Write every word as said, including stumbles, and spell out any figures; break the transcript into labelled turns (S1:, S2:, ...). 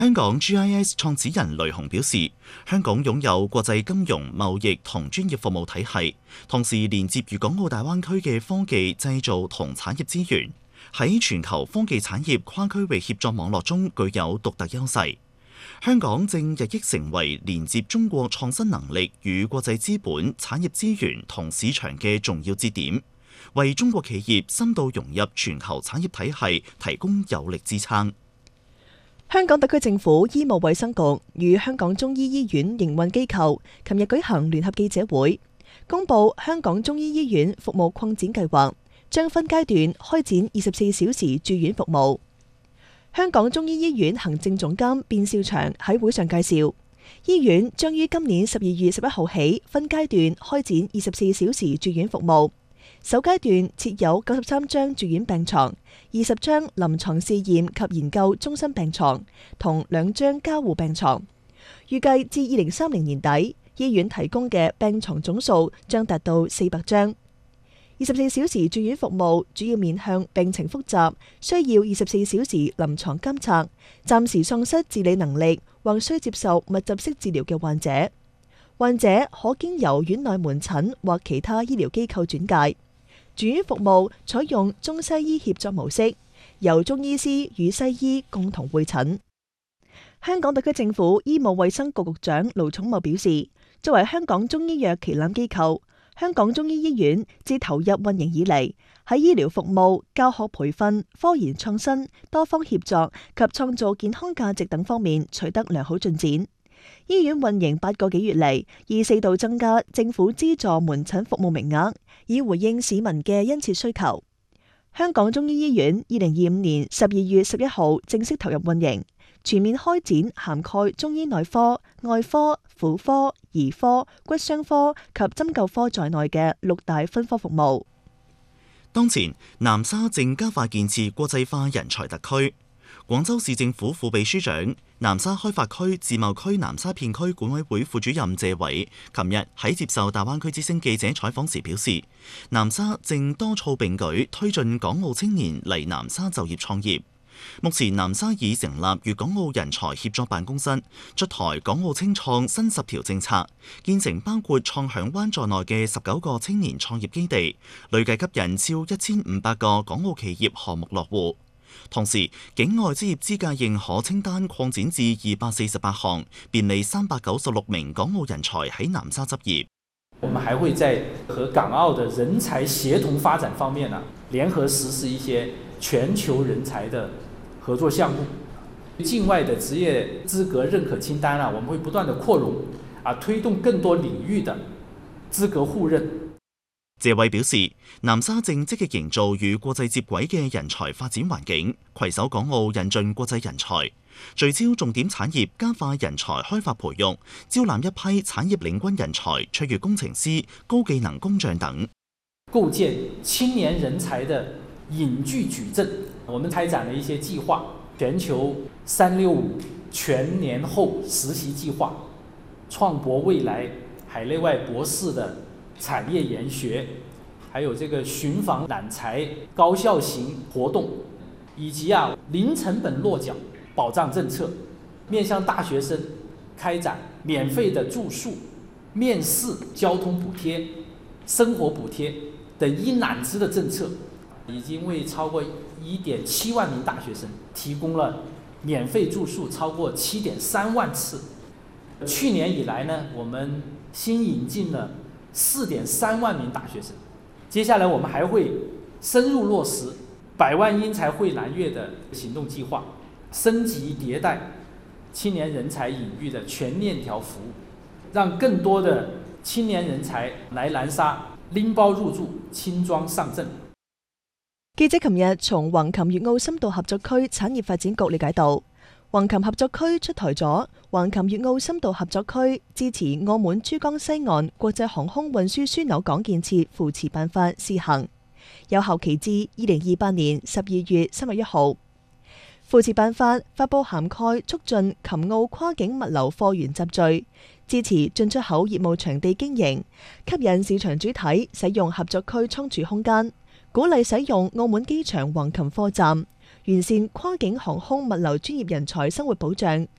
S1: 香港 G I S 創始人雷雄表示，香港擁有國際金融、貿易同專業服務體系，同時連接粵港澳大灣區嘅科技、製造同產業資源，喺全球科技產業跨區域協作網絡中具有獨特優勢。香港正日益成為連接中國創新能力與國際資本、產業資源同市場嘅重要節點，為中國企業深度融入全球產業體系提供有力支撐。
S2: 香港特區政府醫務衛生局與香港中醫醫院營運機構琴日舉行聯合記者會，公佈香港中醫醫院服務擴展計劃，將分階段開展二十四小時住院服務。香港中醫醫院行政總監卞兆祥喺會上介紹，醫院將於今年十二月十一號起分階段開展二十四小時住院服務。首階段設有九十三張住院病床、二十張臨床試驗及研究中心病床同兩張加護病床。預計至二零三零年底，醫院提供嘅病床總數將達到四百張。二十四小時住院服務主要面向病情複雜、需要二十四小時臨床監察、暫時喪失自理能力或需接受密集式治療嘅患者。患者可經由院內門診或其他醫療機構轉介。住院服務採用中西醫協作模式，由中醫師與西醫共同會診。香港特區政府醫務衛生局局長盧寵茂表示，作為香港中醫藥旗艦機構，香港中醫醫院自投入運營以嚟，喺醫療服務、教學培訓、科研創新、多方協作及創造健康價值等方面取得良好進展。醫院運營八個幾月嚟，已四度增加政府資助門診服務名額，以回應市民嘅殷切需求。香港中醫醫院二零二五年十二月十一號正式投入運營，全面開展涵蓋中醫內科、外科、婦科、兒科、骨傷科及針灸科在內嘅六大分科服務。
S1: 當前，南沙正加快建設國際化人才特區。廣州市政府副秘書長、南沙開發區自貿區南沙片區管委會副主任謝偉，琴日喺接受大灣區之聲記者採訪時表示，南沙正多措並舉推進港澳青年嚟南沙就業創業。目前南沙已成立粵港澳人才協作辦公室，出台港澳青創新十條政策，建成包括創響灣在內嘅十九個青年創業基地，累計吸引超一千五百個港澳企業項目落戶。同時，境外職業資格認可清單擴展至二百四十八項，便利三百九十六名港澳人才喺南沙執業。
S3: 我們還會在和港澳的人才協同發展方面呢，聯合實施一些全球人才的合作項目。境外的職業資格認可清單啊，我們會不斷的擴容，啊，推動更多領域的資格互認。
S1: 謝偉表示，南沙正積極營造與國際接軌嘅人才發展環境，攜手港澳引進國際人才，聚焦重點產業，加快人才開發培育，招攬一批產業領軍人才，卓越工程師、高技能工匠等，
S3: 構建青年人才的引據矩陣。我們開展了一些計劃，全球三六五全年候實習計劃，創博未來海內外博士的產業研學，還有這個尋訪攬才高效型活動，以及啊零成本落腳保障政策，面向大學生開展免費的住宿、面試、交通補貼、生活補貼等一攬子的政策，已經為超過一點七萬名大學生提供了免費住宿超過七點三萬次。去年以來呢，我們新引進了四點三萬名大學生，接下來我們還會深入落實百萬英才匯南粵的行動計劃，升級迭代青年人才引育的全鏈條服務，讓更多的青年人才來南沙拎包入住、輕裝上陣。
S2: 記者琴日從橫琴粵澳深度合作區產業發展局了解到，橫琴合作區出台咗橫琴粵澳深度合作區支持澳門珠江西岸國際航空運輸樞紐港建設扶持辦法試行，有效期至二零二八年十二月三十一號。扶持辦法發布涵蓋促進琴澳跨境物流貨源集聚、支持進出口業務場地經營、吸引市場主體使用合作區倉儲空間、鼓勵使用澳門機場橫琴貨站、完善跨境航空物流專業人才生活保障